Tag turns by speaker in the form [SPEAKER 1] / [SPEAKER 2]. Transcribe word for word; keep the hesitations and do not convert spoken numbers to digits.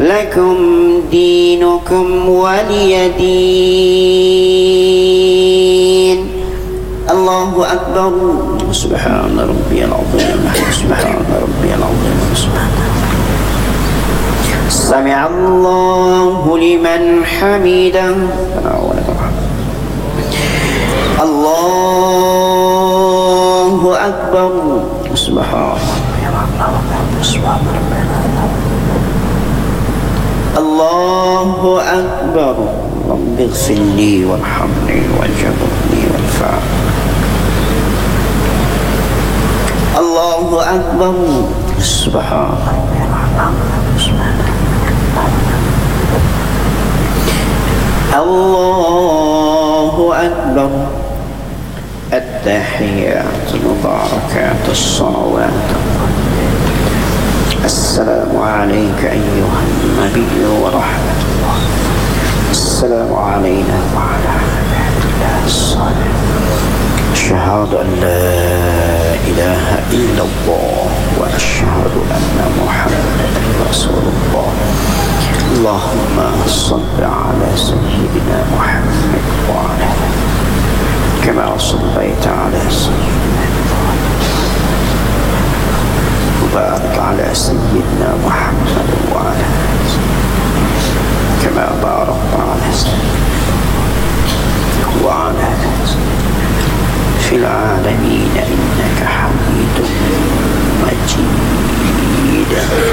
[SPEAKER 1] لكم دينكم ولي دين. الله أكبر. سبحان ربي العظيم. سبحان ربي العظيم. سبحان سمع الله لمن حمده. الله أكبر. سبحان سبحان الله أكبر. رب اغفر لي وارحمني واجبرني وارفعني. الله أكبر. سبحان الله أكبر. التحيات المباركات الصلوات. السلام عليك أيها النبي ورحمة الله. السلام علينا وعلى عباد الله الصالحين. أشهد أن لا إله إلا الله وأشهد أن محمدا رسول الله. اللهم صل على سيدنا محمد وعلى كما صليت على سيدنا وبارك على سيدنا محمد وعلى كما باركت على سيدنا وعلى في العالمين إنك حميد مجيد.